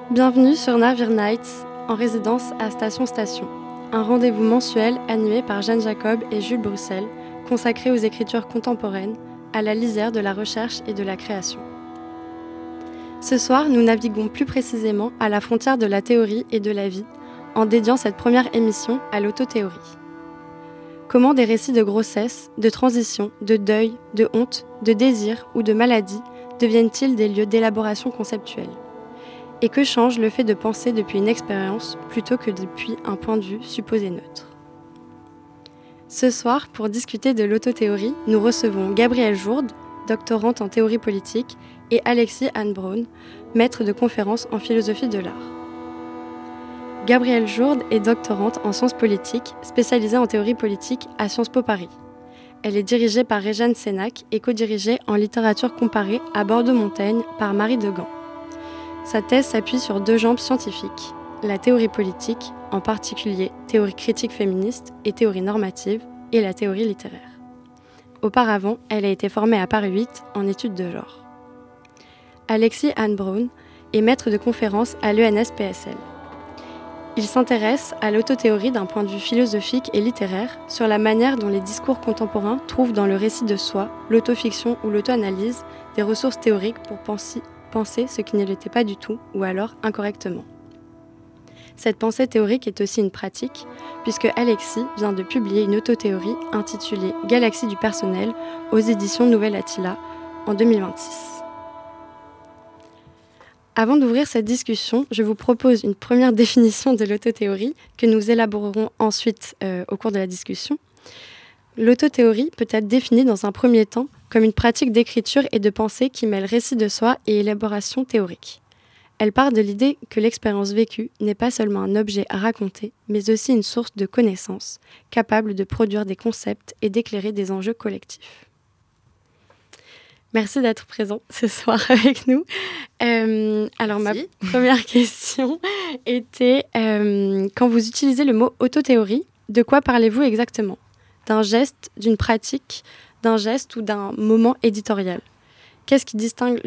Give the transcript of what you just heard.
Bienvenue sur Navire Nights, en résidence à Station Station, un rendez-vous mensuel animé par Jeanne Jacob et Jules Bruxelles, consacré aux écritures contemporaines, à la lisière de la recherche et de la création. Ce soir, nous naviguons plus précisément à la frontière de la théorie et de la vie, en dédiant cette première émission à l'autothéorie. Comment des récits de grossesse, de transition, de deuil, de honte, de désir ou de maladie deviennent-ils des lieux d'élaboration conceptuelle ? Et que change le fait de penser depuis une expérience plutôt que depuis un point de vue supposé neutre ? Ce soir, pour discuter de l'autothéorie, nous recevons Gabrielle Jourde, doctorante en théorie politique, et Alexis Hahn-Braun, maître de conférences en philosophie de l'art. Gabrielle Jourde est doctorante en sciences politiques, spécialisée en théorie politique à Sciences Po Paris. Elle est dirigée par Réjeanne Sénac et co-dirigée en littérature comparée à Bordeaux-Montaigne par Marie Degan. Sa thèse s'appuie sur deux jambes scientifiques, la théorie politique, en particulier théorie critique féministe et théorie normative, et la théorie littéraire. Auparavant, elle a été formée à Paris 8 en études de genre. Alexis Hahn-Braun est maître de conférences à l'ENS-PSL. Il s'intéresse à l'autothéorie d'un point de vue philosophique et littéraire sur la manière dont les discours contemporains trouvent dans le récit de soi, l'autofiction ou l'auto-analyse des ressources théoriques pour penser ce qui ne l'était pas du tout ou alors incorrectement. Cette pensée théorique est aussi une pratique puisque Alexis vient de publier une autothéorie intitulée « Galaxie du personnel » aux éditions Nouvelle Attila en 2026. Avant d'ouvrir cette discussion, je vous propose une première définition de l'autothéorie que nous élaborerons ensuite au cours de la discussion. L'autothéorie peut être définie dans un premier temps comme une pratique d'écriture et de pensée qui mêle récit de soi et élaboration théorique. Elle part de l'idée que l'expérience vécue n'est pas seulement un objet à raconter, mais aussi une source de connaissances, capable de produire des concepts et d'éclairer des enjeux collectifs. Merci d'être présent ce soir avec nous. Alors, ma première question était, quand vous utilisez le mot autothéorie, de quoi parlez-vous exactement ? D'un geste, d'une pratique, d'un geste ou d'un moment éditorial ? Qu'est-ce qui distingue